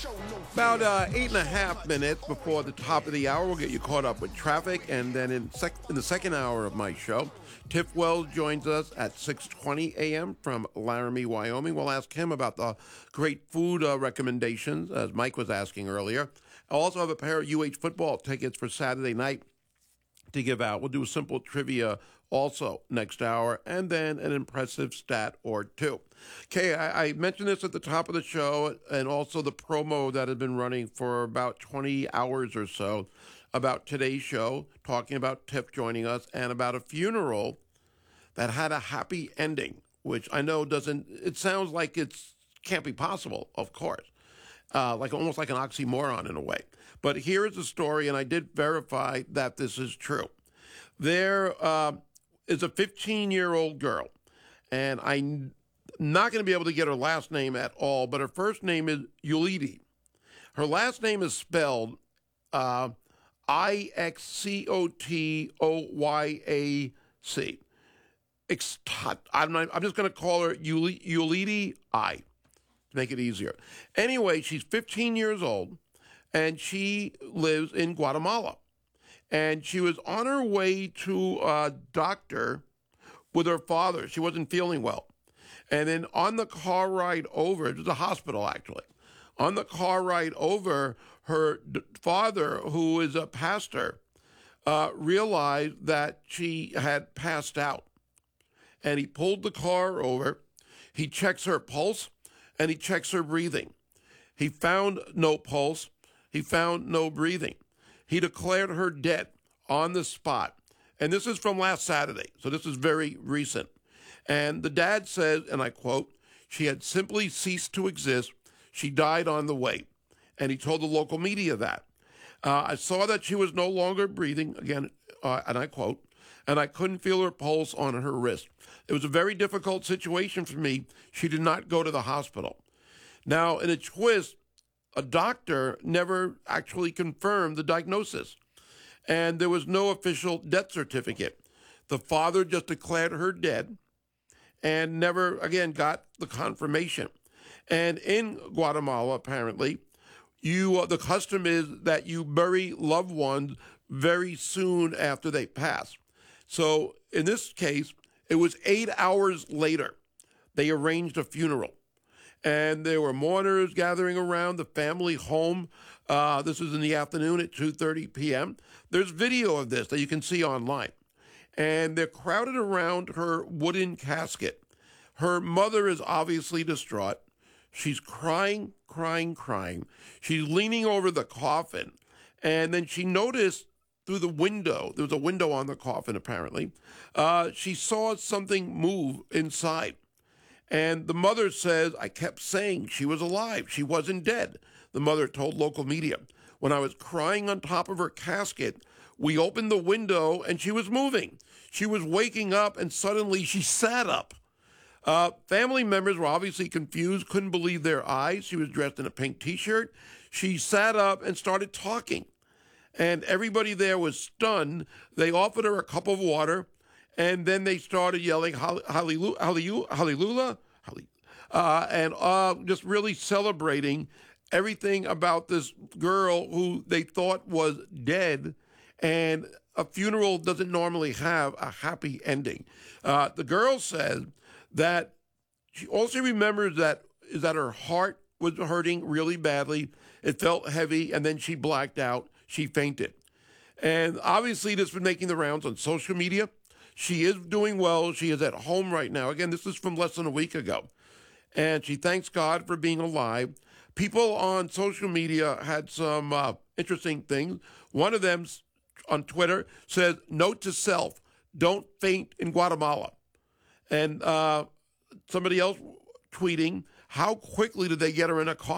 About 8.5 minutes before the top of the hour, we'll get you caught up with traffic, and then in the second hour of my show, Tiff Wells joins us at 6:20 a.m. from Laramie, Wyoming. We'll ask him about the great food recommendations, as Mike was asking earlier. I also have a pair of UH football tickets for Saturday night to give out. We'll do a simple trivia also next hour, and then an impressive stat or two. Okay, I mentioned this at the top of the show, and also the promo that had been running for about 20 hours or so about today's show, talking about Tiff joining us, and about a funeral that had a happy ending, which I know it sounds like it can't be possible, of course, almost like an oxymoron in a way. But here is the story, and I did verify that this is true. There is a 15-year-old girl, and I'm not going to be able to get her last name at all, but her first name is Yulidi. Her last name is spelled Ixcotoyac. I'm just going to call her Yulidi I to make it easier. Anyway, she's 15 years old, and she lives in Guatemala. And she was on her way to a doctor with her father. She wasn't feeling well. And then on the car ride over, it was a hospital actually, on the car ride over, her father, who is a pastor, realized that she had passed out. And he pulled the car over, he checks her pulse, and he checks her breathing. He found no pulse, he found no breathing. He declared her dead on the spot. And this is from last Saturday, so this is very recent. And the dad says, and I quote, "She had simply ceased to exist. She died on the way." And he told the local media that. "I saw that she was no longer breathing," again, and I quote, "and I couldn't feel her pulse on her wrist. It was a very difficult situation for me. She did not go to the hospital." Now, in a twist, a doctor never actually confirmed the diagnosis, and there was no official death certificate. The father just declared her dead and never, again, got the confirmation. And in Guatemala, apparently, the custom is that you bury loved ones very soon after they pass. So in this case, it was 8 hours later they arranged a funeral. And there were mourners gathering around the family home. This was in the afternoon at 2:30 p.m. There's video of this that you can see online. And they're crowded around her wooden casket. Her mother is obviously distraught. She's crying. She's leaning over the coffin. And then she noticed through the window, there was a window on the coffin apparently, she saw something move inside. And the mother says, "I kept saying she was alive. She wasn't dead." The mother told local media. "When I was crying on top of her casket, we opened the window and she was moving. She was waking up and suddenly she sat up." Family members were obviously confused, couldn't believe their eyes. She was dressed in a pink T-shirt. She sat up and started talking. And everybody there was stunned. They offered her a cup of water, and then they started yelling, "Hallelujah," and just really celebrating everything about this girl who they thought was dead. And a funeral doesn't normally have a happy ending. The girl says that she also remembers that her heart was hurting really badly. It felt heavy, and then she blacked out. She fainted. And obviously this was making the rounds on social media. She is doing well. She is at home right now. Again, this is from less than a week ago. And she thanks God for being alive. People on social media had some interesting things. One of them on Twitter says, "Note to self, don't faint in Guatemala." And somebody else tweeting, "How quickly did they get her in a car?"